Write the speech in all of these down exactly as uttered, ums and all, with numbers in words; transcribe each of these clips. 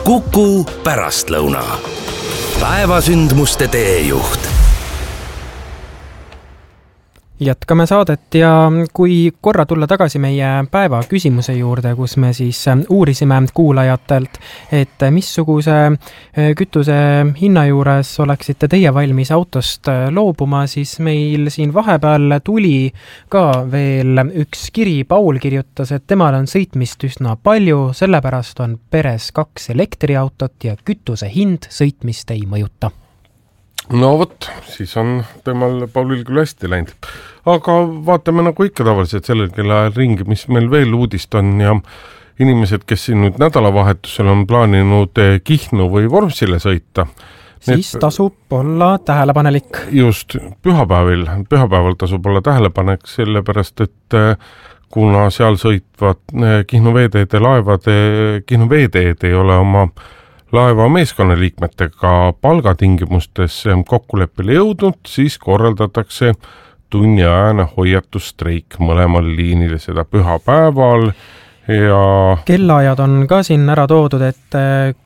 Kuku pärastlõuna. Päevasündmuste teejuht. Jätkame saadet ja kui korra tulla tagasi meie päeva küsimuse juurde, kus me siis uurisime kuulajatelt, et missuguse kütuse hinna juures oleksite teie valmis autost loobuma, siis meil siin vahepeal tuli ka veel üks kiri. Paul kirjutas, et temal on sõitmist üsna palju, sellepärast on peres kaks elektriautot ja kütuse hind sõitmist ei mõjuta. No vot, siis on temal Paulil küll hästi läinud. Aga vaatame nagu ikka tavaliselt sellel kella ringi, mis meil veel uudist on ja inimesed, kes siin nüüd nädalavahetusel on plaaninud Kihnu või Vormsile sõita. Siis Need... tasub olla tähelepanelik. Just, pühapäevil, pühapäeval tasub olla tähelepanek, sellepärast, et kuna seal sõitvad Kihnu veeteede laevade, Kihnu veeteed ei ole oma laeva meeskonnaliikmetega palgatingimustes kokkuleppele jõudnud, siis korraldatakse tunniajane hoiatusstreik mõlemal liinil seda pühapäeval ja... Kellaajad on ka siin ära toodud, et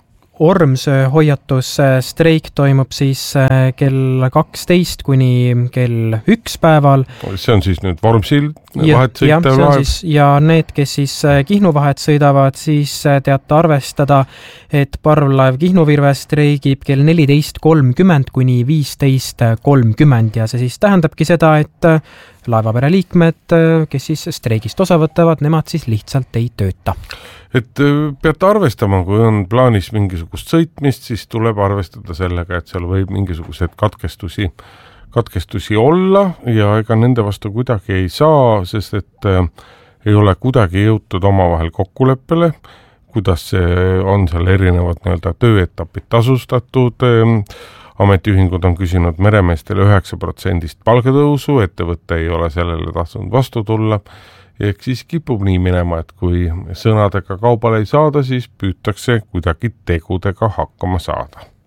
Ormsöö hoiatusstreik toimub siis kell kaksteist kuni kell üks päeval. See on siis nüüd Vormsil vahet sõitev laev. Ja need, kes siis Kihnu vahet sõidavad, siis teate arvestada, et parvlaev Kihnu Virve streigib kell neliteist kolmkümmend kuni viisteist kolmkümmend ja see siis tähendabki seda, et laevapere liikmed, kes siis streigist osa võtavad, nemad siis lihtsalt ei tööta. Et peate arvestama, kui on plaanis mingisugust sõitmist, siis tuleb arvestada sellega, et seal võib mingisugused katkestusi, katkestusi olla ja ega nende vastu kuidagi ei saa, sest et ei ole kuidagi jõutud omavahel kokkuleppele, kuidas see on seal erinevad nii-öelda tööetapid tasustatud. Ametiühingud on küsinud meremeestele üheksa protsendist palgatõusu, ettevõte ei ole sellele tahtnud vastu tulla. Ehk siis kipub nii minema, et kui sõnadega kaubale ei saada, siis püütakse kuidagi tegudega hakkama saada.